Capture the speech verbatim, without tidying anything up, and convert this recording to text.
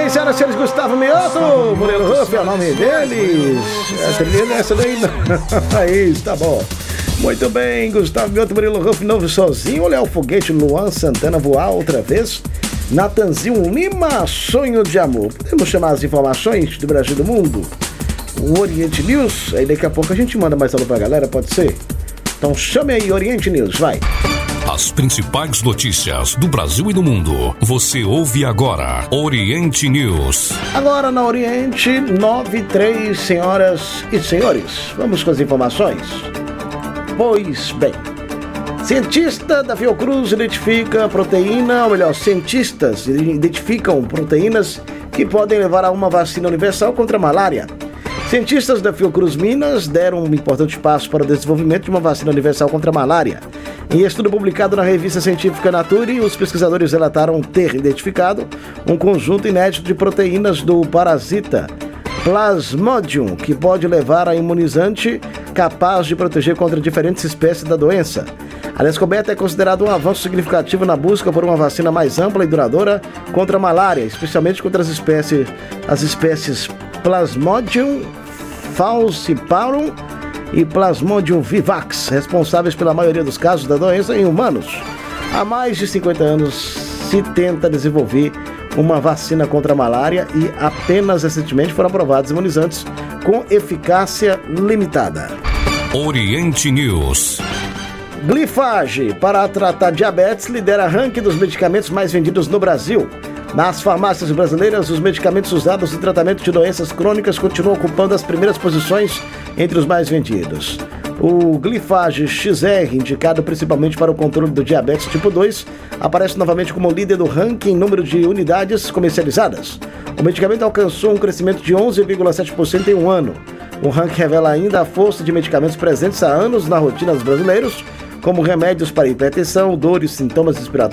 bem, senhoras e senhores, Gustavo Mioto, Murilo Ruff é o nome deles. A trilha é essa daí, não. Aí, tá bom. Muito bem, Gustavo Mioto, Murilo Ruff, novo sozinho. Olha o foguete, Luan Santana voar outra vez. Natanzinho Lima, sonho de amor. Podemos chamar as informações do Brasil e do mundo? O Oriente News, aí daqui a pouco a gente manda mais alô pra galera, pode ser? Então chame aí, Oriente News, vai. As principais notícias do Brasil e do mundo. Você ouve agora Oriente News. Agora na Oriente, nove e três, senhoras e senhores. Vamos com as informações? Pois bem, cientista da Fiocruz identifica proteína, ou melhor, cientistas identificam proteínas que podem levar a uma vacina universal contra a malária. Cientistas da Fiocruz Minas deram um importante passo para o desenvolvimento de uma vacina universal contra a malária. Em estudo publicado na revista científica Nature, os pesquisadores relataram ter identificado um conjunto inédito de proteínas do parasita Plasmodium, que pode levar a imunizante capaz de proteger contra diferentes espécies da doença. A descoberta é considerada um avanço significativo na busca por uma vacina mais ampla e duradoura contra a malária, especialmente contra as espécies, as espécies Plasmodium falciparum e Plasmodium vivax, responsáveis pela maioria dos casos da doença em humanos. Há mais de cinquenta anos se tenta desenvolver uma vacina contra a malária e apenas recentemente foram aprovados imunizantes com eficácia limitada. Oriente News. Glifage, para tratar diabetes, lidera ranking dos medicamentos mais vendidos no Brasil. Nas farmácias brasileiras, os medicamentos usados no tratamento de doenças crônicas continuam ocupando as primeiras posições entre os mais vendidos. O Glifage X R, indicado principalmente para o controle do diabetes tipo dois, aparece novamente como líder do ranking em número de unidades comercializadas. O medicamento alcançou um crescimento de onze vírgula sete por cento em um ano. O ranking revela ainda a força de medicamentos presentes há anos na rotina dos brasileiros, como remédios para hipertensão, dores, sintomas respiratórios,